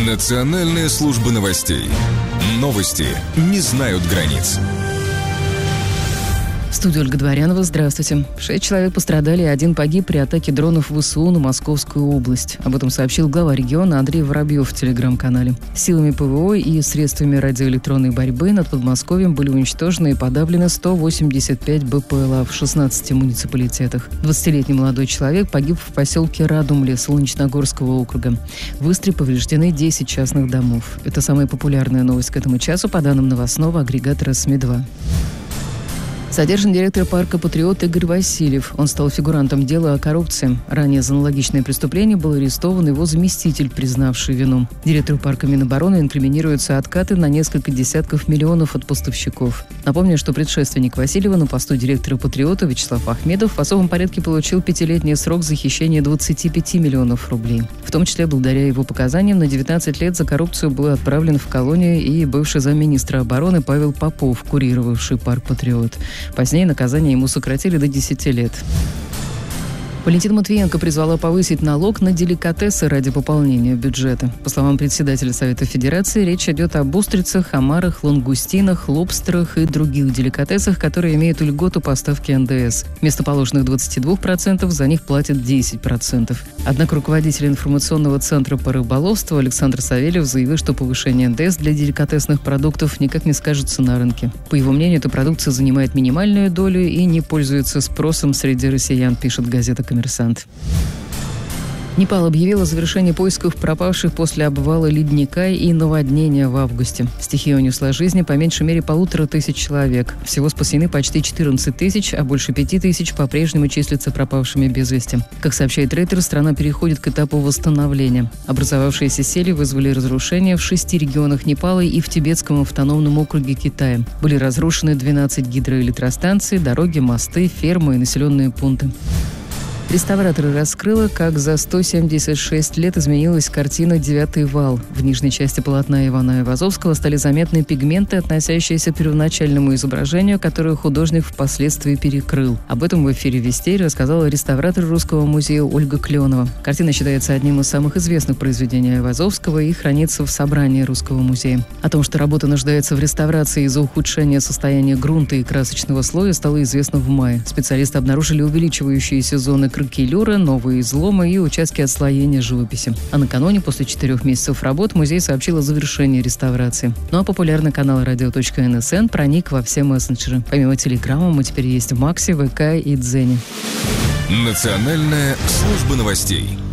Национальная служба новостей. Новости не знают границ. В студии Ольга Дворянова. Здравствуйте. 6 человек пострадали, и 1 погиб при атаке дронов ВСУ на Московскую область. Об этом сообщил глава региона Андрей Воробьев в телеграм-канале. Силами ПВО и средствами радиоэлектронной борьбы над Подмосковьем были уничтожены и подавлены 185 БПЛА в 16 муниципалитетах. 20-летний молодой человек погиб в поселке Радумле Солнечногорского округа. В Истре повреждены 10 частных домов. Это самая популярная новость к этому часу по данным новостного агрегатора СМИ-2. Задержан директор парка «Патриот» Игорь Васильев. Он стал фигурантом дела о коррупции. Ранее за аналогичное преступление был арестован его заместитель, признавший вину. Директору парка Минобороны инкриминируются откаты на несколько десятков миллионов от поставщиков. Напомню, что предшественник Васильева на посту директора «Патриота» Вячеслав Ахмедов в особом порядке получил 5-летний срок за хищение 25 миллионов рублей. В том числе, благодаря его показаниям, на 19 лет за коррупцию был отправлен в колонию и бывший замминистра обороны Павел Попов, курировавший парк «Патриот». Позднее наказание ему сократили до 10 лет. Валентина Матвиенко призвала повысить налог на деликатесы ради пополнения бюджета. По словам председателя Совета Федерации, речь идет об устрицах, омарах, лангустинах, лобстерах и других деликатесах, которые имеют льготу поставки НДС. Вместо положенных 22% за них платят 10%. Однако руководитель информационного центра по рыболовству Александр Савельев заявил, что повышение НДС для деликатесных продуктов никак не скажется на рынке. По его мнению, эта продукция занимает минимальную долю и не пользуется спросом среди россиян, пишет газета «Коммерсант». Непал объявил о завершении поисков пропавших после обвала ледника и наводнения в августе. Стихия унесла жизни по меньшей мере 1500 человек. Всего спасены почти 14 тысяч, а больше 5 тысяч по-прежнему числятся пропавшими без вести. Как сообщает Рейтер, страна переходит к этапу восстановления. Образовавшиеся сели вызвали разрушения в 6 регионах Непала и в Тибетском автономном округе Китая. Были разрушены 12 гидроэлектростанций, дороги, мосты, фермы и населенные пункты. Реставраторы раскрыла, как за 176 лет изменилась картина «Девятый вал». В нижней части полотна Ивана Айвазовского стали заметны пигменты, относящиеся к первоначальному изображению, которое художник впоследствии перекрыл. Об этом в эфире «Вестей» рассказала реставратор Русского музея Ольга Кленова. Картина считается одним из самых известных произведений Айвазовского и хранится в собрании Русского музея. О том, что работа нуждается в реставрации из-за ухудшения состояния грунта и красочного слоя, стало известно в мае. Специалисты обнаружили увеличивающиеся зоны кракелюра, новые изломы и участки отслоения живописи. А накануне, после 4 месяцев работ, музей сообщил о завершении реставрации. Ну а популярный канал radio.nsn проник во все мессенджеры. Помимо Телеграма мы теперь есть в Максе, ВК и Дзене. Национальная служба новостей.